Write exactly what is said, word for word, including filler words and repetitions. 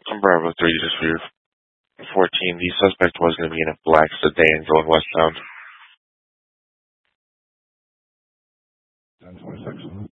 On Bravo three, just for your fourteen, the suspect was going to be in a black sedan going westbound. ten twenty-six.